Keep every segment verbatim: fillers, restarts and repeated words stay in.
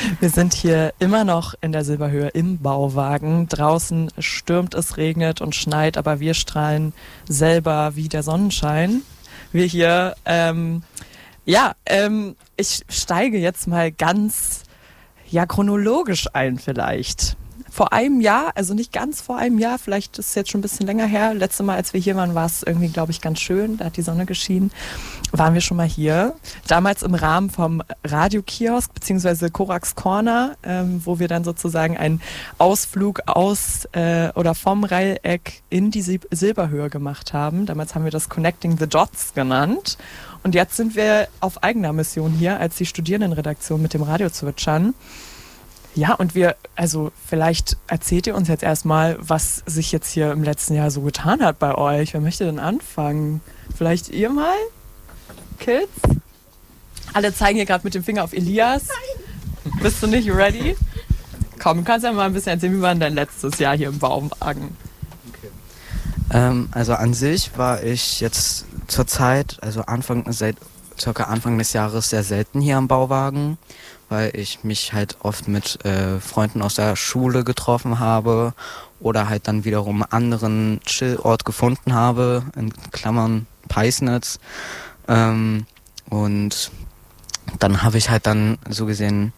Wir sind hier immer noch in der Silberhöhe im Bauwagen. Draußen stürmt es, regnet und schneit, aber wir strahlen selber wie der Sonnenschein. Wir hier, ähm, ja, ähm, ich steige jetzt mal ganz, ja, chronologisch ein vielleicht. Vor einem Jahr, also nicht ganz vor einem Jahr, vielleicht ist es jetzt schon ein bisschen länger her. Letztes Mal, als wir hier waren, war es irgendwie, glaube ich, ganz schön. Da hat die Sonne geschienen. Waren wir schon mal hier. Damals im Rahmen vom Radiokiosk beziehungsweise Korax Corner, ähm, wo wir dann sozusagen einen Ausflug aus äh, oder vom Reileck in die Sil- Silberhöhe gemacht haben. Damals haben wir das Connecting the Dots genannt. Und jetzt sind wir auf eigener Mission hier als die Studierendenredaktion mit dem Radio zwitschern. Ja, und wir, also vielleicht erzählt ihr uns jetzt erstmal, was sich jetzt hier im letzten Jahr so getan hat bei euch. Wer möchte denn anfangen? Vielleicht ihr mal? Kids? Alle zeigen hier gerade mit dem Finger auf Elias. Nein. Bist du nicht ready? Komm, du kannst ja mal ein bisschen erzählen, wie war denn dein letztes Jahr hier im Bauwagen? Okay. Ähm, also an sich war ich jetzt zur Zeit, also Anfang, seit circa Anfang des Jahres sehr selten hier am Bauwagen, weil ich mich halt oft mit äh, Freunden aus der Schule getroffen habe oder halt dann wiederum einen anderen Chillort gefunden habe, in Klammern Peisnitz. Ähm, und dann habe ich halt dann so gesehen,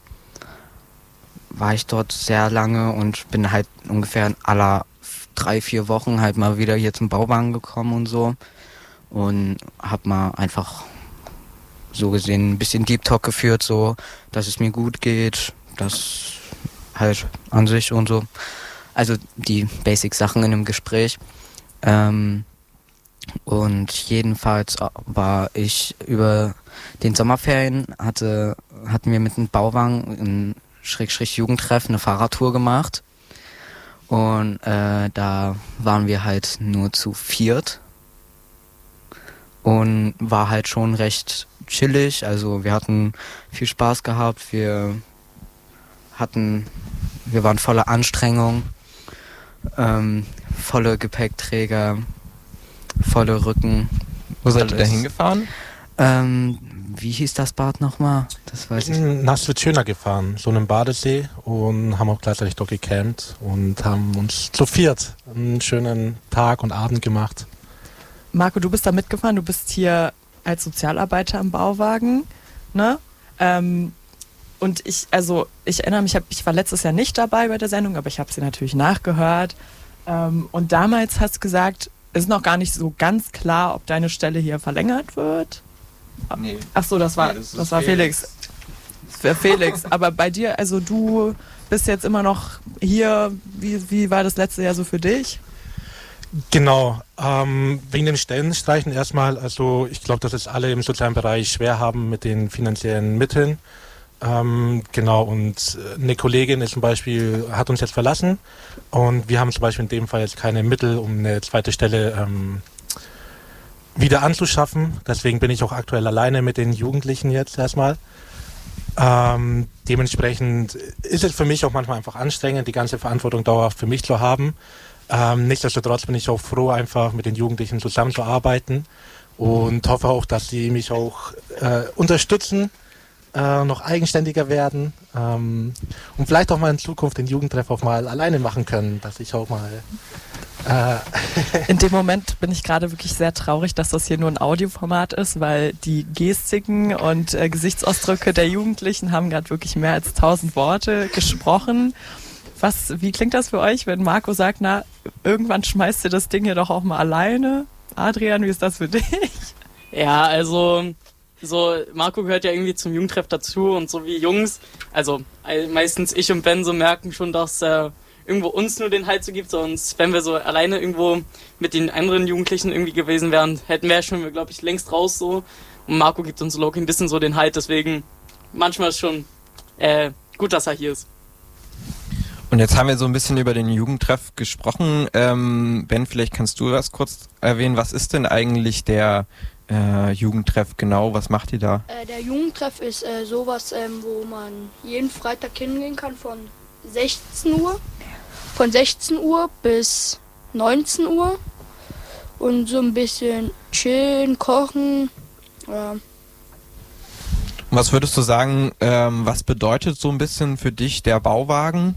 war ich dort sehr lange und bin halt ungefähr aller drei, vier Wochen halt mal wieder hier zum Bauwagen gekommen und so und habe mal einfach so gesehen ein bisschen Deep Talk geführt, so, dass es mir gut geht, das halt an sich und so. Also die Basic-Sachen in dem Gespräch. Ähm, und jedenfalls war ich über den Sommerferien, hatte, hatten wir mit dem Bauwagen in Schrägstrich Jugendtreff eine Fahrradtour gemacht. Und äh, da waren wir halt nur zu viert. Und war halt schon recht chillig, also wir hatten viel Spaß gehabt, wir hatten, wir waren voller Anstrengung, ähm, volle Gepäckträger, volle Rücken. Wo seid ihr da hingefahren? Ähm, wie hieß das Bad nochmal? Das weiß ich nicht. Nach Svitschöna gefahren, so einem Badesee, und haben auch gleichzeitig dort gecampt und haben uns zu viert einen schönen Tag und Abend gemacht. Marco, du bist da mitgefahren, du bist hier als Sozialarbeiter im Bauwagen, ne? Ähm, und ich, also ich erinnere mich, ich war letztes Jahr nicht dabei bei der Sendung, aber ich habe sie natürlich nachgehört. Ähm, und damals hast du gesagt, es ist noch gar nicht so ganz klar, ob deine Stelle hier verlängert wird. Nee. Ach so, das war, nee, das, das war Felix. Felix. Felix. Aber bei dir, also du bist jetzt immer noch hier. Wie, wie war das letzte Jahr so für dich? Genau, ähm, wegen den Stellenstreichen erstmal, also ich glaube, dass es alle im sozialen Bereich schwer haben mit den finanziellen Mitteln. Ähm, genau, und eine Kollegin ist zum Beispiel, hat uns jetzt verlassen und wir haben zum Beispiel in dem Fall jetzt keine Mittel, um eine zweite Stelle ähm, wieder anzuschaffen. Deswegen bin ich auch aktuell alleine mit den Jugendlichen jetzt erstmal. Ähm, dementsprechend ist es für mich auch manchmal einfach anstrengend, die ganze Verantwortung dauerhaft für mich zu haben. Ähm, nichtsdestotrotz bin ich auch froh, einfach mit den Jugendlichen zusammenzuarbeiten und hoffe auch, dass sie mich auch äh, unterstützen, äh, noch eigenständiger werden ähm, und vielleicht auch mal in Zukunft den Jugendtreff auch mal alleine machen können, dass ich auch mal... Äh in dem Moment bin ich gerade wirklich sehr traurig, dass das hier nur ein Audioformat ist, weil die Gestiken und äh, Gesichtsausdrücke der Jugendlichen haben gerade wirklich mehr als tausend Worte gesprochen. Was, wie klingt das für euch, wenn Marco sagt, na, irgendwann schmeißt ihr das Ding hier doch auch mal alleine? Adrian, wie ist das für dich? Ja, also, so, Marco gehört ja irgendwie zum Jugendtreff dazu und so wie Jungs, also meistens ich und Ben so merken schon, dass er irgendwo uns nur den Halt so gibt, sonst, wenn wir so alleine irgendwo mit den anderen Jugendlichen irgendwie gewesen wären, hätten wir schon, glaube ich, längst raus so. Und Marco gibt uns Loki ein bisschen so den Halt, deswegen manchmal ist schon äh, gut, dass er hier ist. Und jetzt haben wir so ein bisschen über den Jugendtreff gesprochen. Ähm, Ben, vielleicht kannst du das kurz erwähnen. Was ist denn eigentlich der äh, Jugendtreff genau? Was macht ihr da? Äh, der Jugendtreff ist äh, sowas, ähm, wo man jeden Freitag hingehen kann von sechzehn Uhr. Von sechzehn Uhr bis neunzehn Uhr. Und so ein bisschen chillen, kochen. Ja. Was würdest du sagen, ähm, was bedeutet so ein bisschen für dich der Bauwagen?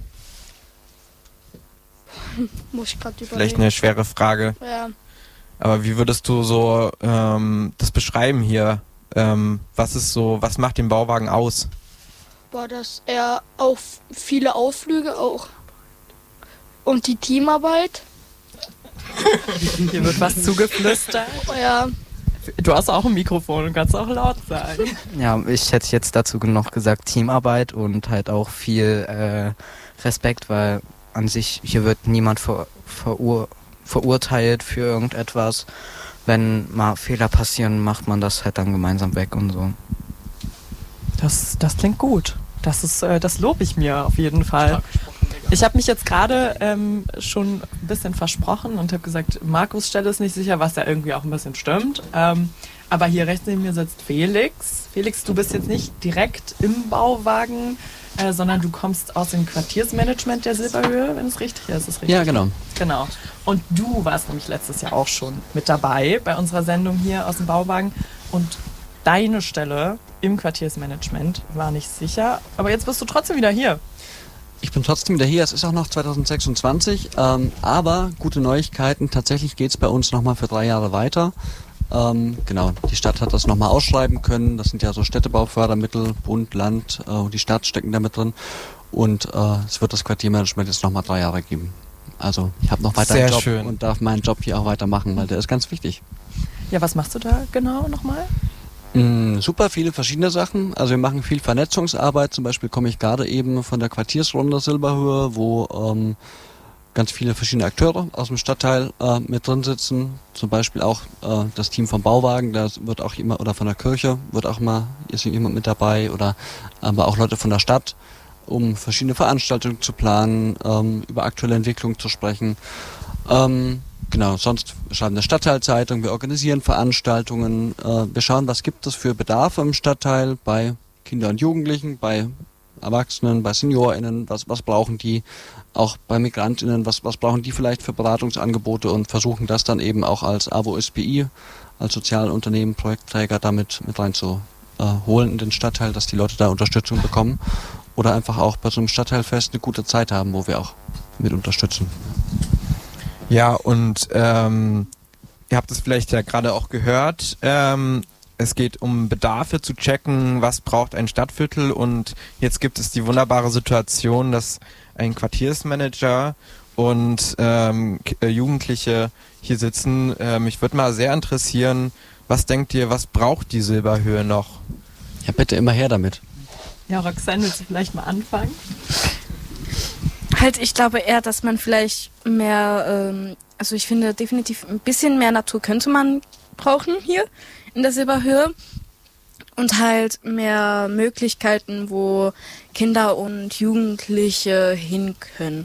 Muss ich gerade überlegen. Vielleicht eine schwere Frage. Ja, Aber wie würdest du so ähm, das beschreiben hier? Ähm, was ist so, was macht den Bauwagen aus? war das eher auch viele Ausflüge auch. Und die Teamarbeit. Hier wird was zugeflüstert. Ja, Du hast auch ein Mikrofon und kannst auch laut sagen. Ja, ich hätte jetzt dazu noch gesagt Teamarbeit und halt auch viel äh, Respekt, weil an sich hier wird niemand ver, verur, verurteilt für irgendetwas. Wenn mal Fehler passieren, macht man das halt dann gemeinsam weg und so. Das, das klingt gut. Das ist, äh, das lobe ich mir auf jeden Fall. Ich habe mich jetzt gerade ähm, schon ein bisschen versprochen und habe gesagt, Markus' Stelle ist nicht sicher, was ja irgendwie auch ein bisschen stimmt. Ähm, aber hier rechts neben mir sitzt Felix. Felix, du bist jetzt nicht direkt im Bauwagen, äh, sondern du kommst aus dem Quartiersmanagement der Silberhöhe, wenn es richtig ist. Ist es richtig? Ja, genau. Genau. Und du warst nämlich letztes Jahr auch schon mit dabei bei unserer Sendung hier aus dem Bauwagen. Und deine Stelle im Quartiersmanagement war nicht sicher. Aber jetzt bist du trotzdem wieder hier. Ich bin trotzdem wieder hier, es ist auch noch zwanzig sechsundzwanzig, ähm, aber gute Neuigkeiten, tatsächlich geht es bei uns nochmal für drei Jahre weiter. Ähm, genau, die Stadt hat das nochmal ausschreiben können, das sind ja so Städtebaufördermittel, Bund, Land, äh, die Stadt stecken da mit drin und äh, es wird das Quartiermanagement jetzt nochmal drei Jahre geben. Also ich habe noch weiter Sehr einen Job schön. und darf meinen Job hier auch weitermachen, weil der ist ganz wichtig. Ja, was machst du da genau nochmal? Mm, super viele verschiedene Sachen. Also wir machen viel Vernetzungsarbeit. Zum Beispiel komme ich gerade eben von der Quartiersrunde Silberhöhe, wo ähm, ganz viele verschiedene Akteure aus dem Stadtteil äh, mit drin sitzen. Zum Beispiel auch äh, das Team vom Bauwagen, da wird auch immer, oder von der Kirche wird auch mal, ist jemand mit dabei, oder aber auch Leute von der Stadt, um verschiedene Veranstaltungen zu planen, ähm, über aktuelle Entwicklungen zu sprechen. Ähm, Genau, sonst schreiben eine Stadtteilzeitung, wir organisieren Veranstaltungen, äh, wir schauen, was gibt es für Bedarfe im Stadtteil bei Kindern und Jugendlichen, bei Erwachsenen, bei SeniorInnen, was, was brauchen die, auch bei MigrantInnen, was, was brauchen die vielleicht für Beratungsangebote und versuchen das dann eben auch als A W O S B I, als Sozialunternehmen, Projektträger damit mit reinzuholen äh, in den Stadtteil, dass die Leute da Unterstützung bekommen oder einfach auch bei so einem Stadtteilfest eine gute Zeit haben, wo wir auch mit unterstützen. Ja, und ähm, ihr habt es vielleicht ja gerade auch gehört, ähm, es geht um Bedarfe zu checken, was braucht ein Stadtviertel, und jetzt gibt es die wunderbare Situation, dass ein Quartiersmanager und ähm, K- äh, Jugendliche hier sitzen. Äh, mich würde mal sehr interessieren, was denkt ihr, was braucht die Silberhöhe noch? Ja, bitte immer her damit. Ja, Roxanne, willst du vielleicht mal anfangen? Halt, ich glaube eher, dass man vielleicht mehr, ähm, also ich finde definitiv ein bisschen mehr Natur könnte man brauchen hier in der Silberhöhe und halt mehr Möglichkeiten, wo Kinder und Jugendliche hin können.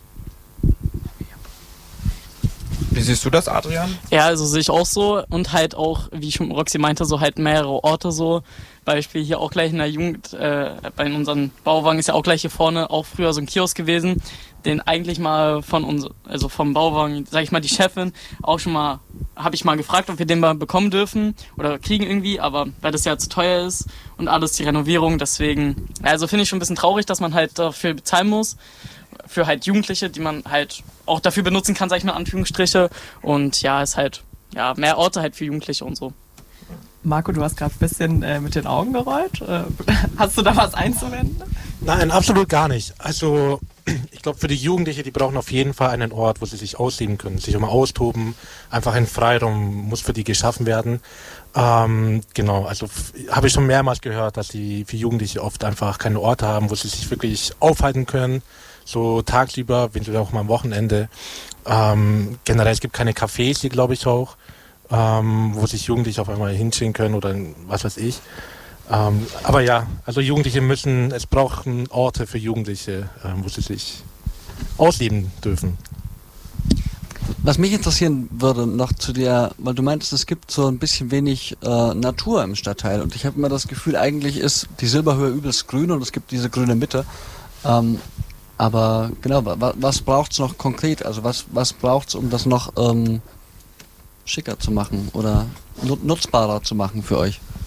Wie siehst du das, Adrian? Ja, also sehe ich auch so, und halt auch, wie schon Roxy meinte, so halt mehrere Orte so. Beispiel hier auch gleich in der Jugend, äh, bei unseren Bauwagen ist ja auch gleich hier vorne auch früher so ein Kiosk gewesen, den eigentlich mal von uns, also vom Bauwagen, sag ich mal, die Chefin auch schon mal, habe ich mal gefragt, ob wir den mal bekommen dürfen oder kriegen irgendwie, aber weil das ja zu teuer ist und alles die Renovierung, deswegen, also finde ich schon ein bisschen traurig, dass man halt dafür bezahlen muss, für halt Jugendliche, die man halt auch dafür benutzen kann, sag ich mal, Anführungsstriche, und ja, ist halt, ja, mehr Orte halt für Jugendliche und so. Marco, du hast gerade ein bisschen äh, mit den Augen gerollt. Äh, hast du da was einzuwenden? Nein, absolut gar nicht. Also ich glaube, für die Jugendlichen, die brauchen auf jeden Fall einen Ort, wo sie sich ausleben können, sich immer austoben. Einfach ein Freiraum muss für die geschaffen werden. Ähm, genau, also f- habe ich schon mehrmals gehört, dass die für Jugendliche oft einfach keine Orte haben, wo sie sich wirklich aufhalten können. So tagsüber, wenn du auch mal am Wochenende. Ähm, generell, es gibt keine Cafés hier, glaube ich auch, ähm, wo sich Jugendliche auf einmal hinstellen können oder was weiß ich. Ähm, aber ja, also Jugendliche müssen, es brauchen Orte für Jugendliche, ähm, wo sie sich ausleben dürfen. Was mich interessieren würde noch zu der, weil du meintest, es gibt so ein bisschen wenig äh, Natur im Stadtteil, und ich habe immer das Gefühl, eigentlich ist die Silberhöhe übelst grün und es gibt diese grüne Mitte. Ähm, aber genau, wa- was braucht es noch konkret? Also was, was braucht es, um das noch ähm, schicker zu machen oder nu- nutzbarer zu machen für euch?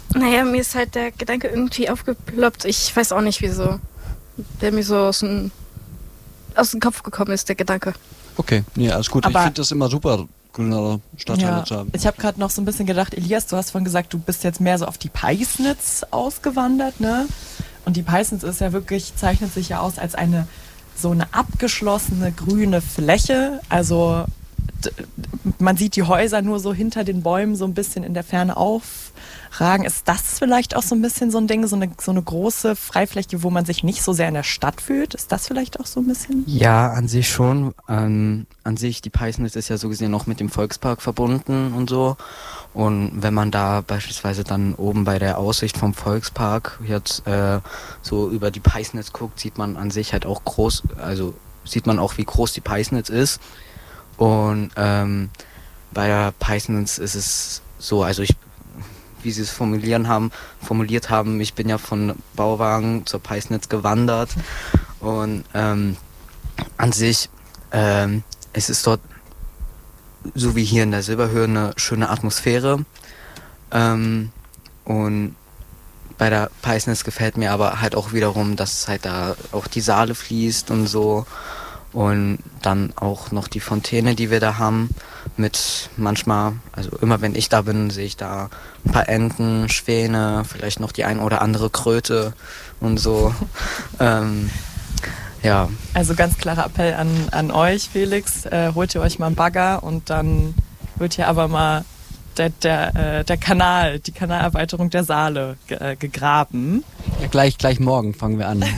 Naja, mir ist halt der Gedanke irgendwie aufgeploppt. Ich weiß auch nicht, wieso. Der mir so aus dem, aus dem Kopf gekommen ist, der Gedanke. Okay, nee, alles gut. Aber ich finde das immer super, grünere Stadtteile ja, zu haben. ich habe gerade noch so ein bisschen gedacht, Elias, du hast vorhin gesagt, du bist jetzt mehr so auf die Peisnitz ausgewandert, ne? Und die Peisnitz ist ja wirklich, zeichnet sich ja aus als eine so eine abgeschlossene grüne Fläche. Also d- man sieht die Häuser nur so hinter den Bäumen so ein bisschen in der Ferne aufragen. Ist das vielleicht auch so ein bisschen so ein Ding, so eine, so eine große Freifläche, wo man sich nicht so sehr in der Stadt fühlt? Ist das vielleicht auch so ein bisschen? Ja, an sich schon. Ähm, an sich, die Peisnitz ist ja so gesehen auch mit dem Volkspark verbunden und so. Und wenn man da beispielsweise dann oben bei der Aussicht vom Volkspark jetzt äh, so über die Peisnitz guckt, sieht man an sich halt auch groß, also sieht man auch, wie groß die Peisnitz ist. Und ähm, bei der Peisnitz ist es so, also ich, wie sie es formulieren haben, formuliert haben, ich bin ja von Bauwagen zur Peisnitz gewandert. Und ähm, an sich, ähm, es ist dort so wie hier in der Silberhöhe eine schöne Atmosphäre. Ähm, und bei der Peisnitz gefällt mir aber halt auch wiederum, dass halt da auch die Saale fließt und so. Und dann auch noch die Fontäne, die wir da haben, mit manchmal, also immer wenn ich da bin, sehe ich da ein paar Enten, Schwäne, vielleicht noch die ein oder andere Kröte und so. ähm, Ja. Also ganz klarer Appell an, an euch, Felix, äh, holt ihr euch mal einen Bagger und dann wird hier aber mal der, der, äh, der Kanal, die Kanalerweiterung der Saale ge, äh, gegraben. Ja, gleich, gleich morgen fangen wir an.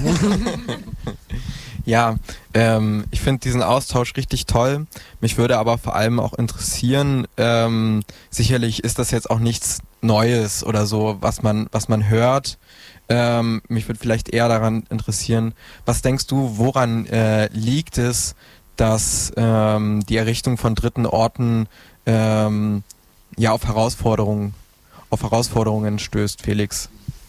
Ja, ähm, ich finde diesen Austausch richtig toll. Mich würde aber vor allem auch interessieren, ähm, sicherlich ist das jetzt auch nichts Neues oder so, was man, was man hört. Ähm, mich würde vielleicht eher daran interessieren, was denkst du, woran äh, liegt es, dass ähm, die Errichtung von dritten Orten ähm, ja auf Herausforderungen, auf Herausforderungen stößt, Felix?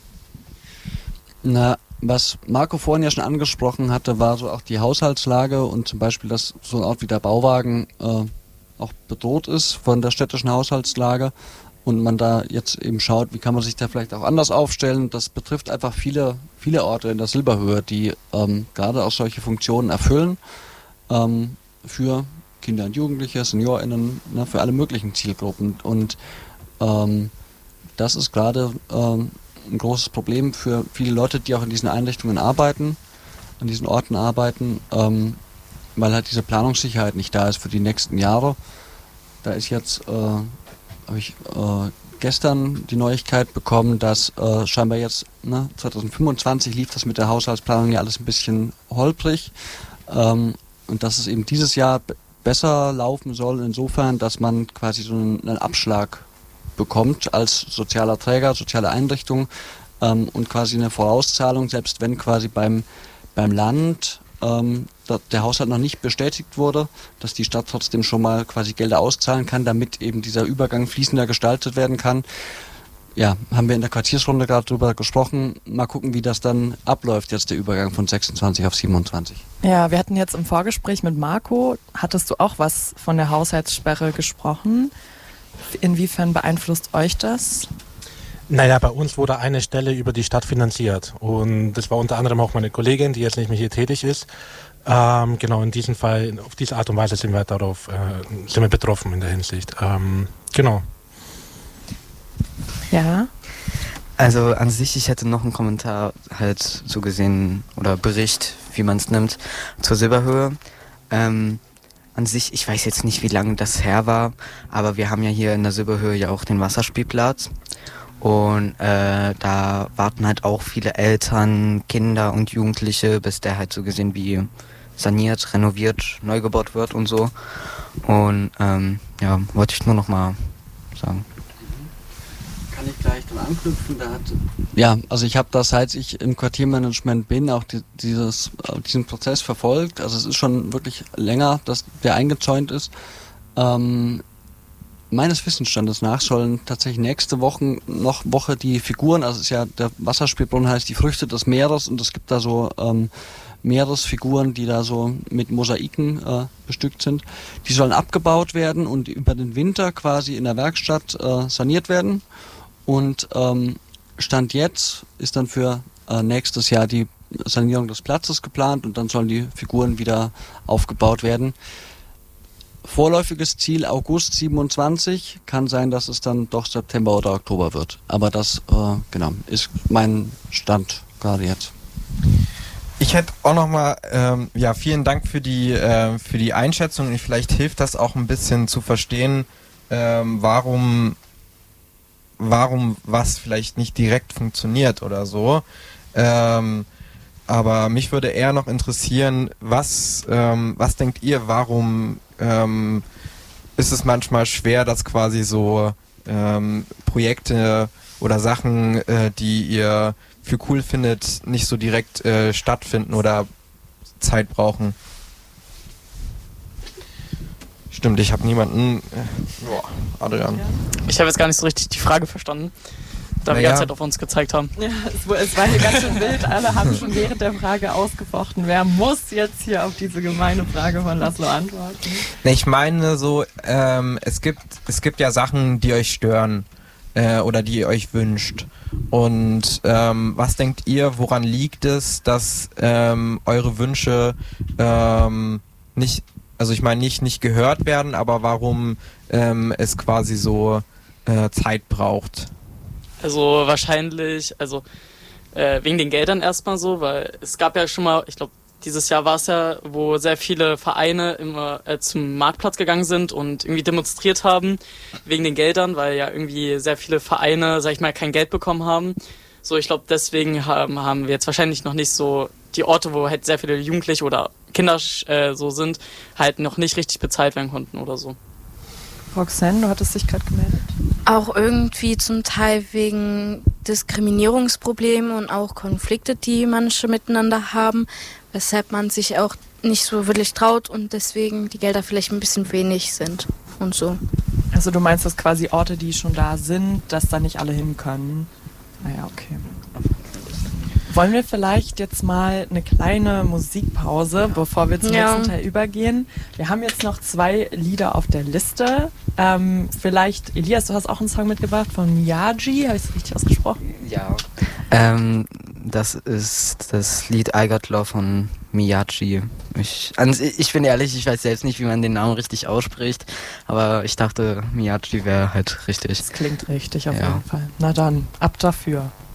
Na, was Marco vorhin ja schon angesprochen hatte, war so auch die Haushaltslage und zum Beispiel, dass so ein Ort wie der Bauwagen äh, auch bedroht ist von der städtischen Haushaltslage. Und man da jetzt eben schaut, wie kann man sich da vielleicht auch anders aufstellen. Das betrifft einfach viele, viele Orte in der Silberhöhe, die ähm, gerade auch solche Funktionen erfüllen ähm, für Kinder und Jugendliche, SeniorInnen, ne, für alle möglichen Zielgruppen. Und ähm, das ist gerade ähm, ein großes Problem für viele Leute, die auch in diesen Einrichtungen arbeiten, an diesen Orten arbeiten, ähm, weil halt diese Planungssicherheit nicht da ist für die nächsten Jahre. Da ist jetzt... Äh, habe ich äh, gestern die Neuigkeit bekommen, dass äh, scheinbar jetzt, ne, zwanzig fünfundzwanzig lief das mit der Haushaltsplanung ja alles ein bisschen holprig ähm, und dass es eben dieses Jahr b- besser laufen soll, insofern, dass man quasi so einen, einen Abschlag bekommt als sozialer Träger, soziale Einrichtung ähm, und quasi eine Vorauszahlung, selbst wenn quasi beim, beim Land ähm, der Haushalt noch nicht bestätigt wurde, dass die Stadt trotzdem schon mal quasi Gelder auszahlen kann, damit eben dieser Übergang fließender gestaltet werden kann. Ja, haben wir in der Quartiersrunde gerade drüber gesprochen. Mal gucken, wie das dann abläuft, jetzt der Übergang von sechsundzwanzig auf siebenundzwanzig. Ja, wir hatten jetzt im Vorgespräch mit Marco, hattest du auch was von der Haushaltssperre gesprochen. Inwiefern beeinflusst euch das? Naja, bei uns wurde eine Stelle über die Stadt finanziert und das war unter anderem auch meine Kollegin, die jetzt nicht mehr hier tätig ist. Ähm, genau, in diesem Fall, auf diese Art und Weise sind wir darauf, äh, sind wir betroffen in der Hinsicht. Ähm, genau. Ja. Also an sich, ich hätte noch einen Kommentar halt so gesehen oder Bericht, wie man es nimmt, zur Silberhöhe. Ähm, an sich, ich weiß jetzt nicht, wie lange das her war, aber wir haben ja hier in der Silberhöhe ja auch den Wasserspielplatz. Und äh, da warten halt auch viele Eltern, Kinder und Jugendliche, bis der halt so gesehen wie saniert, renoviert, neu gebaut wird und so. Und ähm, ja, wollte ich nur noch mal sagen. Kann ich gleich dran anknüpfen? Da hat ja, also ich habe da, seit ich im Quartiermanagement bin, auch die, dieses, diesen Prozess verfolgt. Also es ist schon wirklich länger, dass der eingezäunt ist. Ähm, Meines Wissensstandes nach sollen tatsächlich nächste Woche noch Woche die Figuren, also es ist ja der Wasserspielbrunnen heißt die Früchte des Meeres und es gibt da so ähm, Meeresfiguren, die da so mit Mosaiken äh, bestückt sind. Die sollen abgebaut werden und über den Winter quasi in der Werkstatt äh, saniert werden und ähm, Stand jetzt ist dann für äh, nächstes Jahr die Sanierung des Platzes geplant und dann sollen die Figuren wieder aufgebaut werden. Vorläufiges Ziel August siebenundzwanzig, kann sein, dass es dann doch September oder Oktober wird. Aber das, äh, genau, ist mein Stand gerade jetzt. Ich hätte auch nochmal, ähm, ja, vielen Dank für die, äh, für die Einschätzung. Vielleicht hilft das auch ein bisschen zu verstehen, ähm, warum, warum was vielleicht nicht direkt funktioniert oder so. Ähm, aber mich würde eher noch interessieren, was, ähm, was denkt ihr, warum ähm, ist es manchmal schwer, dass quasi so ähm, Projekte oder Sachen, äh, die ihr für cool findet, nicht so direkt äh, stattfinden oder Zeit brauchen? Stimmt, ich habe niemanden. Äh, boah, Adrian. Ich habe jetzt gar nicht so richtig die Frage verstanden, da wir die Naja. ganze Zeit auf uns gezeigt haben. Ja, es, war- es war hier ganz schön wild. Alle haben schon während der Frage ausgefochten. Wer muss jetzt hier auf diese gemeine Frage von Laszlo antworten? Ne, ich meine so, ähm, es gibt es gibt ja Sachen, die euch stören äh, oder die ihr euch wünscht. Und ähm, was denkt ihr, woran liegt es, dass ähm, eure Wünsche ähm, nicht, also ich meine nicht nicht gehört werden, aber warum ähm, es quasi so äh, Zeit braucht? Also wahrscheinlich, also äh, wegen den Geldern erstmal so, weil es gab ja schon mal, ich glaube, dieses Jahr war es ja, wo sehr viele Vereine immer äh, zum Marktplatz gegangen sind und irgendwie demonstriert haben wegen den Geldern, weil ja irgendwie sehr viele Vereine, sag ich mal, kein Geld bekommen haben. So, ich glaube, deswegen haben, haben wir jetzt wahrscheinlich noch nicht so die Orte, wo halt sehr viele Jugendliche oder Kinder äh, so sind, halt noch nicht richtig bezahlt werden konnten oder so. Roxanne, du hattest dich gerade gemeldet. Auch irgendwie zum Teil wegen Diskriminierungsproblemen und auch Konflikte, die manche miteinander haben, weshalb man sich auch nicht so wirklich traut und deswegen die Gelder vielleicht ein bisschen wenig sind und so. Also du meinst, dass quasi Orte, die schon da sind, dass da nicht alle hin können? Naja, okay. Wollen wir vielleicht jetzt mal eine kleine Musikpause, bevor wir zum Ja. nächsten Teil übergehen? Wir haben jetzt noch zwei Lieder auf der Liste. Ähm, vielleicht, Elias, du hast auch einen Song mitgebracht von Miyagi. Habe ich es richtig ausgesprochen? Ja. Ähm, das ist das Lied I Got Love von Miyagi. Ich, also ich bin ehrlich, ich weiß selbst nicht, wie man den Namen richtig ausspricht, aber ich dachte, Miyagi wäre halt richtig. Das klingt richtig auf Ja. jeden Fall. Na dann, ab dafür.